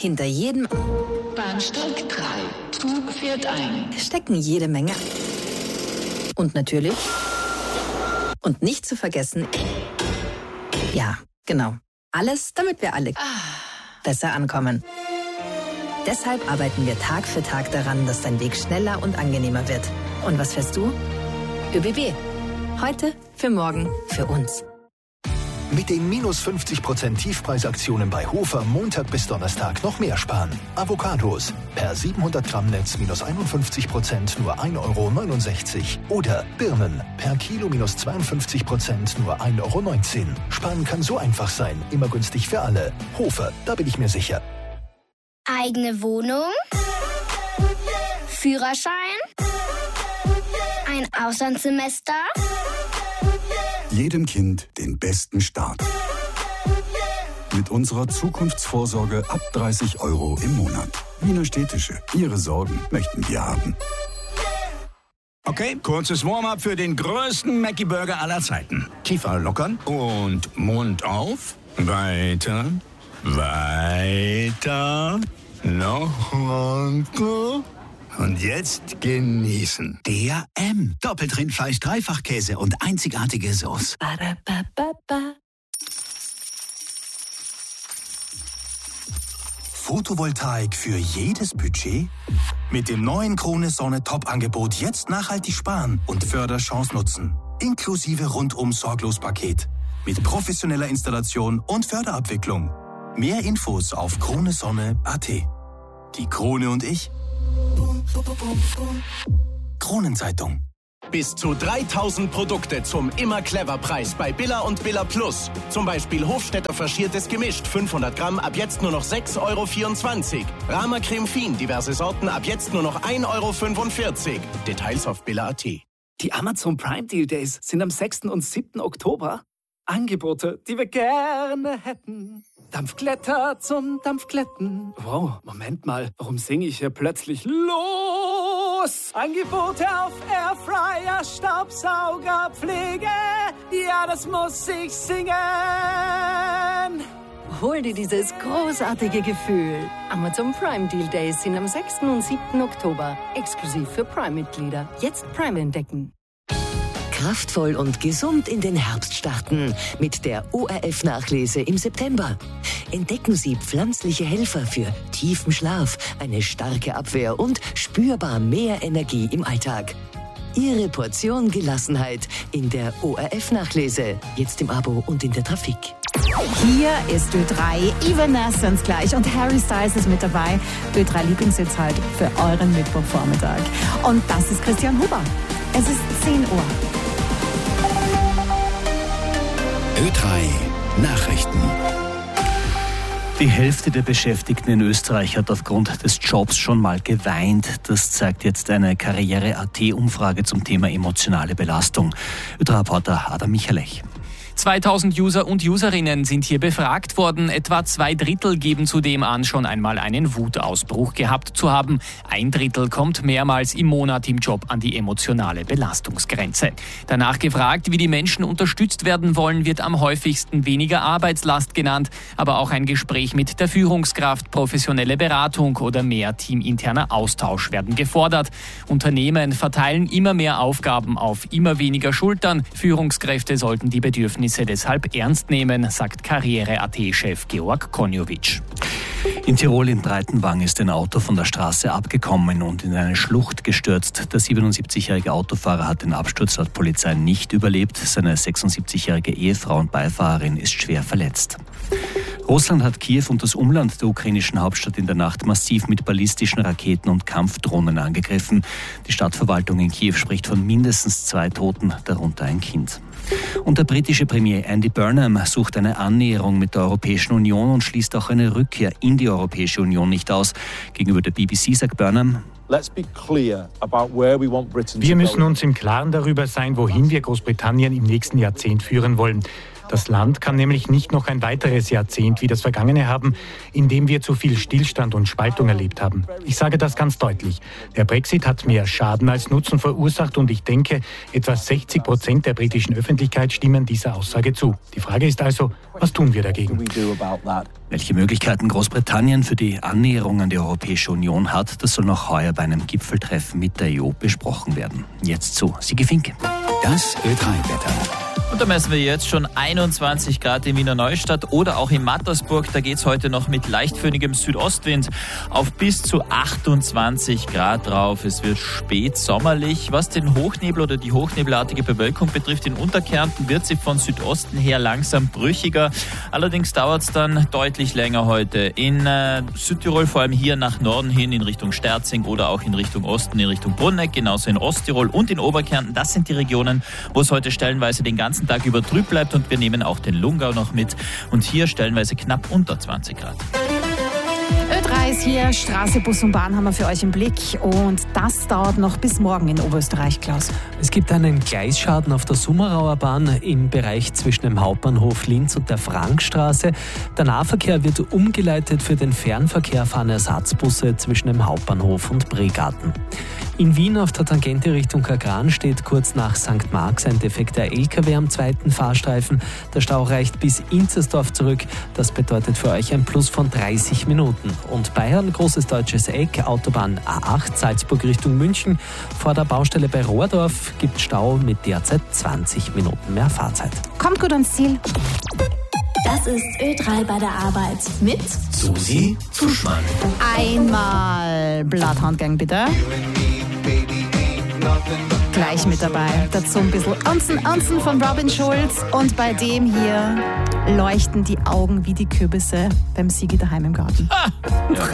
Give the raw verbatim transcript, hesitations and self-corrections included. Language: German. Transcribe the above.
Hinter jedem Bahnsteig drei. Zug fährt ein. stecken jede Menge. Und natürlich, und nicht zu vergessen, ja, genau, alles, damit wir alle besser ankommen. Deshalb arbeiten wir Tag für Tag daran, dass dein Weg schneller und angenehmer wird. Und was fährst du? ÖBB. Heute, für morgen, für uns. Mit den minus fünfzig Prozent Tiefpreisaktionen bei Hofer Montag bis Donnerstag noch mehr sparen. Avocados per siebenhundert Gramm Netz minus einundfünfzig Prozent nur ein Euro neunundsechzig. Oder Birnen per Kilo minus zweiundfünfzig Prozent nur ein Euro neunzehn. Sparen kann so einfach sein, immer günstig für alle. Hofer, da bin ich mir sicher. Eigene Wohnung, Führerschein, ein Auslandssemester. Jedem Kind den besten Start. Mit unserer Zukunftsvorsorge ab dreißig Euro im Monat. Wiener Städtische. Ihre Sorgen möchten wir haben. Okay, kurzes Warm-up für den größten Mackie-Burger aller Zeiten. Tiefer lockern und Mund auf. Weiter, weiter, noch runter. Und jetzt genießen. D R M. Doppeltrindfleisch, Dreifachkäse und einzigartige Sauce. Photovoltaik für jedes Budget? Mit dem neuen Krone Sonne Top-Angebot jetzt nachhaltig sparen und Förderchance nutzen. Inklusive Rundum-Sorglos-Paket. Mit professioneller Installation und Förderabwicklung. Mehr Infos auf kronesonne punkt a t. Die Krone und ich. Kronenzeitung. Bis zu dreitausend Produkte zum Immer-Clever-Preis bei Billa und Billa Plus. Zum Beispiel Hofstetter faschiertes Gemischt, fünfhundert Gramm, ab jetzt nur noch sechs Euro vierundzwanzig. Rama Creme Fin, diverse Sorten, ab jetzt nur noch ein Euro fünfundvierzig. Details auf billa punkt a t. Die Amazon Prime Deal Days sind am sechsten und siebten Oktober. Angebote, die wir gerne hätten. Dampfglätter zum Dampfglätten. Wow, Moment mal, warum singe ich hier plötzlich los? Angebote auf Airfryer, Staubsauger, Pflege. Ja, das muss ich singen. Hol dir dieses großartige Gefühl. Amazon Prime Deal Days sind am sechsten und siebten Oktober. Exklusiv für Prime-Mitglieder. Jetzt Prime entdecken. Kraftvoll und gesund in den Herbst starten mit der O R F-Nachlese im September. Entdecken Sie pflanzliche Helfer für tiefen Schlaf, eine starke Abwehr und spürbar mehr Energie im Alltag. Ihre Portion Gelassenheit in der O R F-Nachlese. Jetzt im Abo und in der Trafik. Hier ist Ö drei, Evanescence gleich und Harry Styles ist mit dabei. Ö drei Lieblingshits heute für euren Mittwochvormittag. Und das ist Christian Huber. Es ist zehn Uhr. Ö drei Nachrichten. Die Hälfte der Beschäftigten in Österreich hat aufgrund des Jobs schon mal geweint. Das zeigt jetzt eine Karriere Punkt a t-Umfrage zum Thema emotionale Belastung. Ö drei-Reporter Adam Michalech. zweitausend User und Userinnen sind hier befragt worden. Etwa zwei Drittel geben zudem an, schon einmal einen Wutausbruch gehabt zu haben. Ein Drittel kommt mehrmals im Monat im Job an die emotionale Belastungsgrenze. Danach gefragt, wie die Menschen unterstützt werden wollen, wird am häufigsten weniger Arbeitslast genannt, aber auch ein Gespräch mit der Führungskraft, professionelle Beratung oder mehr teaminterner Austausch werden gefordert. Unternehmen verteilen immer mehr Aufgaben auf immer weniger Schultern. Führungskräfte sollten die Bedürfnisse deshalb ernst nehmen, sagt Karriere Punkt a t-Chef Georg Konjovic. In Tirol in Breitenwang ist ein Auto von der Straße abgekommen und in eine Schlucht gestürzt. Der siebenundsiebzigjährige Autofahrer hat den Absturz laut Polizei nicht überlebt. Seine sechsundsiebzigjährige Ehefrau und Beifahrerin ist schwer verletzt. Russland hat Kiew und das Umland der ukrainischen Hauptstadt in der Nacht massiv mit ballistischen Raketen und Kampfdrohnen angegriffen. Die Stadtverwaltung in Kiew spricht von mindestens zwei Toten, darunter ein Kind. Und der britische Premier Andy Burnham sucht eine Annäherung mit der Europäischen Union und schließt auch eine Rückkehr in die Europäische Union nicht aus. Gegenüber der B B C sagt Burnham: Wir müssen uns im Klaren darüber sein, wohin wir Großbritannien im nächsten Jahrzehnt führen wollen. Das Land kann nämlich nicht noch ein weiteres Jahrzehnt wie das vergangene haben, in dem wir zu viel Stillstand und Spaltung erlebt haben. Ich sage das ganz deutlich. Der Brexit hat mehr Schaden als Nutzen verursacht und ich denke, etwa sechzig Prozent der britischen Öffentlichkeit stimmen dieser Aussage zu. Die Frage ist also, was tun wir dagegen? Welche Möglichkeiten Großbritannien für die Annäherung an die Europäische Union hat, das soll noch heuer bei einem Gipfeltreffen mit der E U besprochen werden. Jetzt zu Sigi Finke. Das Ö drei Wetter. Und da messen wir jetzt schon einundzwanzig Grad in Wiener Neustadt oder auch in Mattersburg. Da geht's heute noch mit leichtföhnigem Südostwind auf bis zu achtundzwanzig Grad drauf. Es wird spät sommerlich. Was den Hochnebel oder die hochnebelartige Bewölkung betrifft, in Unterkärnten wird sie von Südosten her langsam brüchiger. Allerdings dauert es dann deutlich länger heute. In äh, Südtirol, vor allem hier nach Norden hin in Richtung Sterzing oder auch in Richtung Osten, in Richtung Bruneck, genauso in Osttirol und in Oberkärnten. Das sind die Regionen, wo es heute stellenweise den ganzen Tag über trüb bleibt und wir nehmen auch den Lungau noch mit und hier stellenweise knapp unter zwanzig Grad. Ö drei ist hier, Straße, Bus und Bahn haben wir für euch im Blick und das dauert noch bis morgen in Oberösterreich, Klaus. Es gibt einen Gleisschaden auf der Summerauer Bahn im Bereich zwischen dem Hauptbahnhof Linz und der Frankstraße. Der Nahverkehr wird umgeleitet für den Fernverkehr, fahren Ersatzbusse zwischen dem Hauptbahnhof und Bregarten. In Wien auf der Tangente Richtung Kagran steht kurz nach Sankt Marx ein defekter L K W am zweiten Fahrstreifen. Der Stau reicht bis Inzersdorf zurück. Das bedeutet für euch ein Plus von dreißig Minuten. Und Bayern, großes deutsches Eck, Autobahn A acht, Salzburg Richtung München. Vor der Baustelle bei Rohrdorf gibt Stau mit derzeit zwanzig Minuten mehr Fahrzeit. Kommt gut ans Ziel. Das ist Ö drei bei der Arbeit mit Susi Zuschmann. Einmal Bloodhound Gang bitte. Gleich mit dabei. Dazu ein bisschen Anzen, Anzen von Robin Schulz. Und bei dem hier leuchten die Augen wie die Kürbisse beim Sigi daheim im Garten. Ah, ja.